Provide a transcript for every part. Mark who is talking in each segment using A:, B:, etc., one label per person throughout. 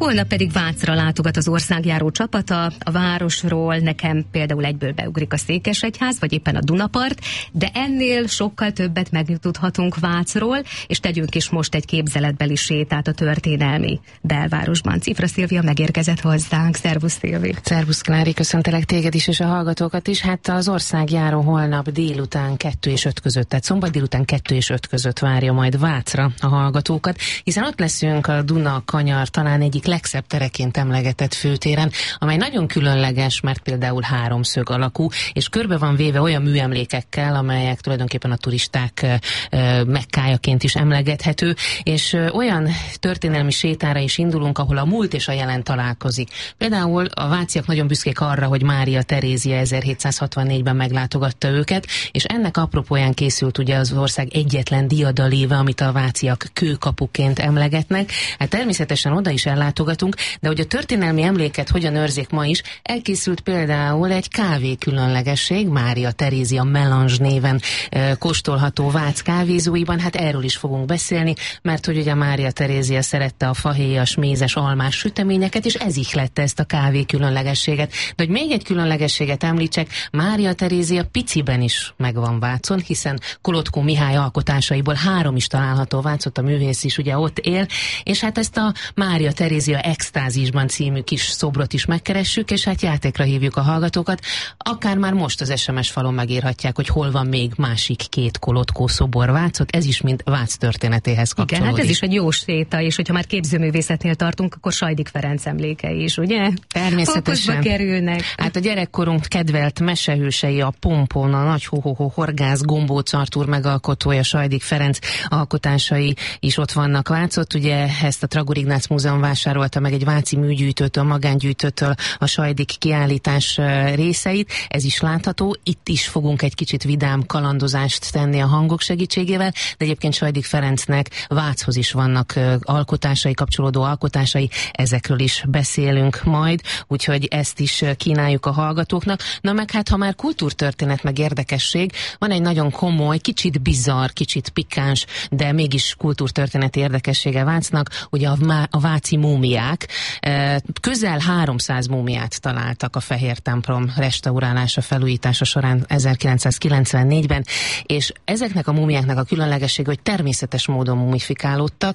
A: Holnap pedig Vácra látogat az országjáró csapata. A városról nekem például egyből beugrik a Székesegyház, vagy éppen a Dunapart, de ennél sokkal többet megtudhatunk Vácról, és tegyünk is most egy képzeletbeli sétát a történelmi belvárosban. Cifra Szilvia megérkezett hozzánk. Szervusz, Szilvi!
B: Szervusz, Klári, köszöntelek téged is, és a hallgatókat is. Hát az országjáró holnap délután 2 és 5 között, tehát szombat délután 2 és 5 között várja majd Vácra a hallgatókat, hiszen ott leszünk a Duna-Kanyar talán egyik legszebb tereként emlegetett főtéren, amely nagyon különleges, mert például háromszög alakú, és körbe van véve olyan műemlékekkel, amelyek tulajdonképpen a turisták mekkájaként is emlegethető, és olyan történelmi sétára is indulunk, ahol a múlt és a jelen találkozik. Például a váciak nagyon büszkék arra, hogy Mária Terézia 1764-ben meglátogatta őket, és ennek apropóján készült ugye az ország egyetlen diadaléve, amit a váciak kőkapuként emlegetnek. Hát természetesen oda is ellátogatunk, de hogy a történelmi emléket hogyan őrzik ma is, elkészült például egy kávé különlegesség, Mária Terézia Melange néven kóstolható Vác kávézóiban. Hát erről is fogunk beszélni, mert hogy ugye Mária Terézia szerette a fahéjas, mézes, almás süteményeket, és ez ihlette ezt a kávé különlegességet. De hogy még egy különlegességet említsek, Mária Terézia piciben is megvan Vácon, hiszen Kolotkó Mihály alkotásaiból 3 is található Vácot, a művész is ugye ott él, és hát ezt a Mária Terézia Extázisban című kis szobrot is megkeressük, és hát játékra hívjuk a hallgatókat. Akár már most az SMS falon megírhatják, hogy hol van még másik 2 Kolotkó szobor Vácot, ez is mind Vác történetéhez kapcsolódik.
A: Igen, hát ez is egy jó séta, és hogyha már képzőművészetnél tartunk, akkor Sajdik Ferenc emlékei is, ugye?
B: Természetesen.
A: Kerülnek.
B: Hát a gyerekkorunk kedvelt mesehősei, a Pompon, a Nagy Ho-Ho-Ho Horgász, Gombóc Artúr megalkotója, Sajdik Ferenc alkotásai is ott vannak Vácot. Ugye ezt a Tragor Ignác Múzeum vásárolta meg egy váci műgyűjtőtől, magángyűjtőtől a Sajdik kiállítás részeit. Ez is látható. Itt is fogunk egy kicsit vidám kalandozást tenni a hangok segítségével, de egyébként Sajdik Ferencnek Váchoz is vannak alkotásai, kapcsolódó alkotásai, ezekről is beszélünk majd, úgyhogy ezt is kínáljuk a hallgatóknak. Na meg hát, ha már kultúrtörténet meg érdekesség, van egy nagyon komoly, kicsit bizarr, kicsit pikáns, de mégis kultúrtörténeti érdekessége Vácnak, ugye a váci múmiák. Közel 300 múmiát találtak a Fehér templom restaurálása, felújítása során 1994-ben, és ezeknek a múmiáknak a különlegessége, hogy természetes módon mumifikálódtak,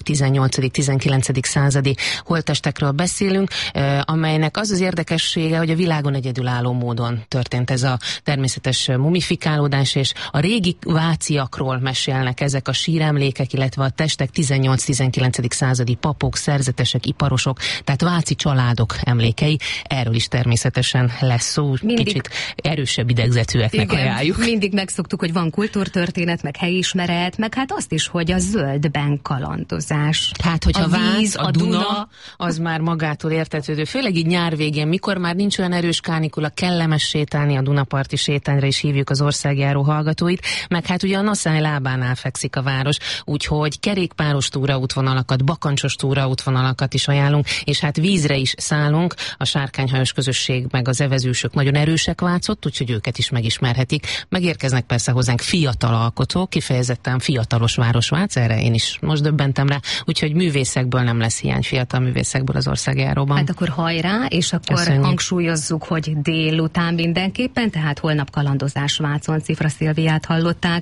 B: 18.-19. századi holttestekről beszélünk, amelynek az az érdekessége, hogy a világon egyedülálló módon történt ez a természetes mumifikálódás, és a régi váciakról mesélnek ezek a síremlékek, illetve a testek 18-19. századi papok, szerzetesek, iparosok, tehát váci családok emlékei. Erről is természetesen lesz szó, kicsit erősebb idegzetűeknek ajánljuk.
A: Mindig megszoktuk, hogy van kultúrtörténet, meg helyismeret, meg hát azt is, hogy a zöldben kalandozás.
B: Hát, hogyha
A: a víz,
B: a Duna, az már magától értetődő. Főleg így nyár végén, mikor már nincs olyan erős kánikula, kellemes sétálni, a Dunaparti sétányra is hívjuk az országjáró hallgatóit, meg hát ugye a Naszály lábánál fekszik a város, úgyhogy kerékpáros túraútvonalakat, bakancsos túraútvonalakat is ajánlunk, és hát vízre is szállunk, a sárkányhajós közösség meg az evezősök nagyon erősek Vácott, úgyhogy őket is megismerhetik. Megérkeznek persze hozzánk fiatal alkotók, kifejezetten fiatalos város Vác, erre én is most döbbentem rá, úgyhogy művészekből nem lesz hiány, fiatal művészekből az országjáróban.
A: Hát akkor hajrá, és akkor köszönjük. Hangsúlyozzuk, hogy délután mindenképpen, tehát holnap kalandozás Vácon. Cifra Szilviát hallották.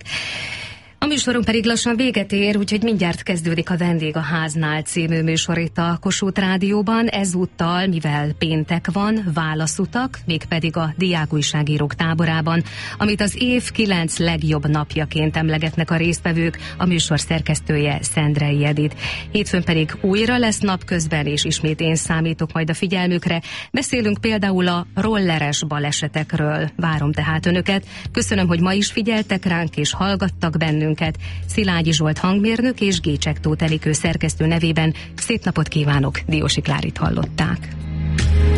A: A műsorunk pedig lassan véget ér, úgyhogy mindjárt kezdődik a Vendég a háznál című műsor itt a Kossuth Rádióban. Ezúttal, mivel péntek van, válaszutak, mégpedig a diákújságírók táborában, amit az év 9 legjobb napjaként emlegetnek a résztvevők, a műsor szerkesztője Szendrei Edith. Hétfőn pedig újra lesz napközben, és ismét én számítok majd a figyelmükre. Beszélünk például a rolleres balesetekről. Várom tehát önöket. Köszönöm, hogy ma is figyeltek ránk és hallgattak bennünk. Szilágyi Zsolt hangmérnök és Gécsek Tóth Enikő szerkesztő nevében szép napot kívánok, Diósi Klárit hallották.